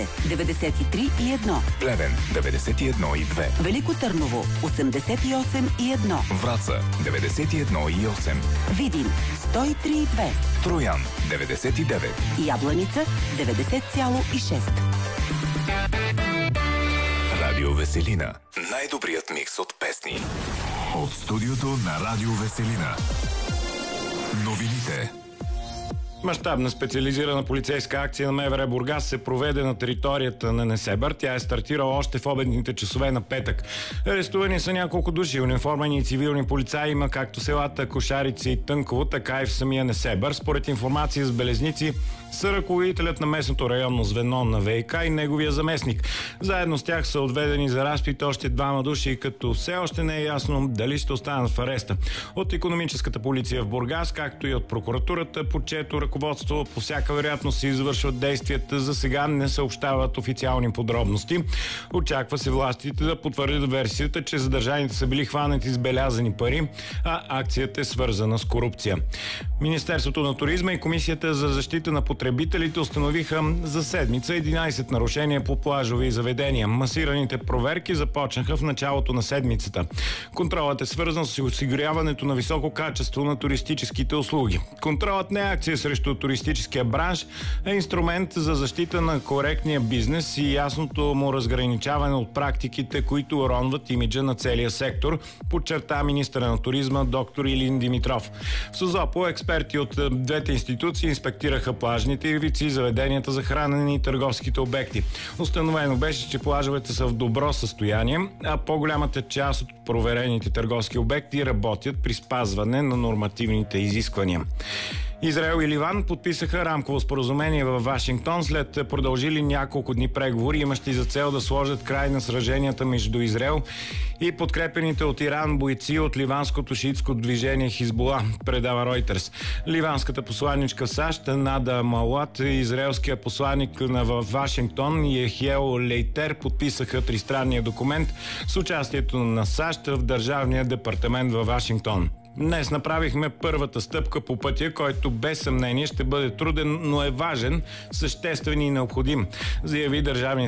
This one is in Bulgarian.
93,1. Плевен 91,2. Велико Търново 88,1. Враца 91,8. Видин 103,2. Троян 99. Ябланица 90,6. Радио Веселина. Най-добрият микс от песни. От студиото на Радио Веселина. Новините. Мащабна специализирана полицейска акция на МВР Бургас се проведе на територията на Несебър. Тя е стартирала още в обедните часове на петък. Арестувани са няколко души, униформени и цивилни полицаи има както селата Кошарица и Тънково, така и в самия Несебър. Според информация с белезници са ръководителят на местното районно звено на ВиК и неговия заместник. Заедно с тях са отведени за разпит още двама души, като все още не е ясно дали ще останат в ареста. От икономическата полиция в Бургас, както и от прокуратурата, под чието ръководство по всяка вероятност се извършват действията, за сега не съобщават официални подробности. Очаква се властите да потвърдят версията, че задържаните са били хванати с белязани пари, а акцията е свързана с корупция. Министерството на туризма и Комисията за защита на потребителите установиха за седмица 11 нарушения по плажови заведения. Масираните проверки започнаха в началото на седмицата. Контролът е свързан с осигуряването на високо качество на туристическите услуги. Контролът не е акция срещу туристическия бранш, а инструмент за защита на коректния бизнес и ясното му разграничаване от практиките, които уронват имиджа на целия сектор, подчерта министъра на туризма доктор Илин Димитров. В Созопо експерти от двете институции инспектираха плажните ивици, заведенията за хранене и търговските обекти. Установено беше, че плажовете са в добро състояние, а по-голямата част от проверените търговски обекти работят при спазване на нормативните изисквания. Израел и Ливан подписаха рамково споразумение във Вашингтон след продължили няколко дни преговори, имащи за цел да сложат край на сраженията между Израел и подкрепените от Иран бойци от ливанското шиитско движение Хизбула, предава Ройтерс. Ливанската посланичка в САЩ Нада Малат и израелския посланник на Вашингтон Ехиел Лейтер подписаха тристранния документ с участието на САЩ в Държавния департамент във Вашингтон. Днес направихме първата стъпка по пътя, който без съмнение ще бъде труден, но е важен, съществен и необходим, заяви държавният